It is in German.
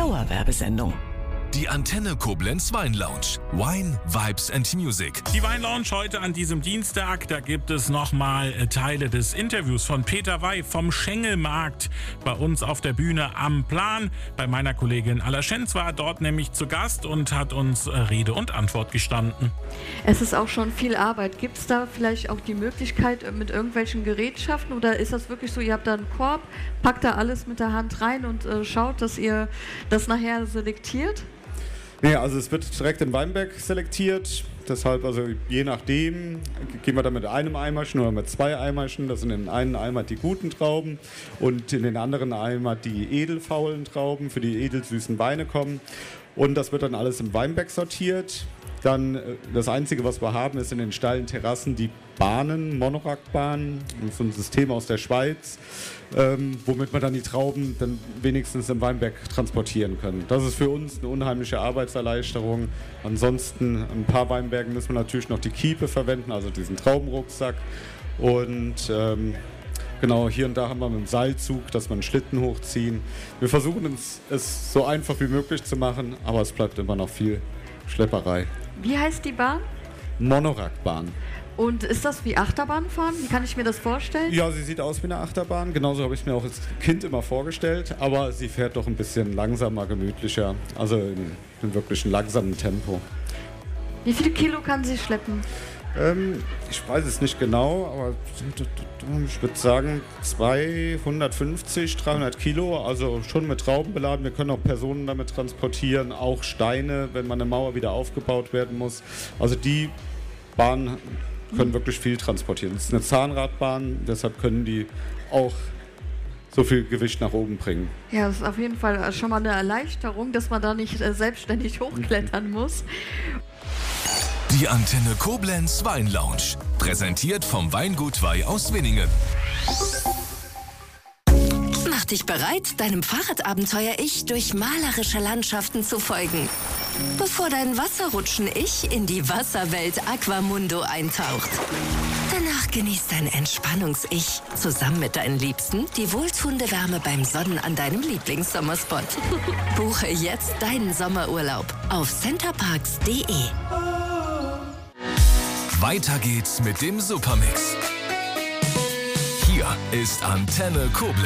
Dauerwerbesendung. Die Antenne Koblenz Wein Lounge. Wine, Vibes and Music. Die Wein Lounge heute an diesem Dienstag. Da gibt es nochmal Teile des Interviews von Peter Wey vom Schengelmarkt bei uns auf der Bühne am Plan. Bei meiner Kollegin Alla Schenz war dort nämlich zu Gast und hat uns Rede und Antwort gestanden. Es ist auch schon viel Arbeit. Gibt es da vielleicht auch die Möglichkeit mit irgendwelchen Gerätschaften oder ist das wirklich so, ihr habt da einen Korb, packt da alles mit der Hand rein und schaut, dass ihr das nachher selektiert? Nee, also es wird direkt im Weinberg selektiert, deshalb also je nachdem gehen wir da mit einem Eimerchen oder mit zwei Eimerchen. Das sind in einen Eimer die guten Trauben und in den anderen Eimer die edelfaulen Trauben, für die edelsüßen Weine kommen. Und das wird dann alles im Weinberg sortiert. Dann das Einzige, was wir haben, ist in den steilen Terrassen die Bahnen, Monorack-Bahnen, so ein System aus der Schweiz, womit wir dann die Trauben dann wenigstens im Weinberg transportieren können. Das ist für uns eine unheimliche Arbeitserleichterung. Ansonsten ein paar Weinbergen müssen wir natürlich noch die Kiepe verwenden, also diesen Traubenrucksack. Und genau, hier und da haben wir mit dem Seilzug, dass wir einen Schlitten hochziehen. Wir versuchen es so einfach wie möglich zu machen, aber es bleibt immer noch viel Schlepperei. Wie heißt die Bahn? Monorack-Bahn. Und ist das wie Achterbahnfahren? Wie kann ich mir das vorstellen? Ja, sie sieht aus wie eine Achterbahn. Genauso habe ich es mir auch als Kind immer vorgestellt. Aber sie fährt doch ein bisschen langsamer, gemütlicher. Also in wirklich einem langsamen Tempo. Wie viel Kilo kann sie schleppen? Ich weiß es nicht genau, aber ich würde sagen 250, 300 Kilo, also schon mit Trauben beladen. Wir können auch Personen damit transportieren, auch Steine, wenn mal eine Mauer wieder aufgebaut werden muss. Also die Bahnen können wirklich viel transportieren. Es ist eine Zahnradbahn, deshalb können die auch so viel Gewicht nach oben bringen. Ja, das ist auf jeden Fall schon mal eine Erleichterung, dass man da nicht selbstständig hochklettern muss. Die Antenne Koblenz Wein Lounge. Präsentiert vom Weingut Wey aus Winningen. Mach dich bereit, deinem Fahrradabenteuer-Ich durch malerische Landschaften zu folgen. Bevor dein Wasserrutschen-Ich in die Wasserwelt Aquamundo eintaucht. Danach genießt dein Entspannungs-Ich zusammen mit deinen Liebsten die wohltuende Wärme beim Sonnen an deinem Lieblingssommerspot. Buche jetzt deinen Sommerurlaub auf centerparks.de. Weiter geht's mit dem Supermix. Hier ist Antenne Koblenz.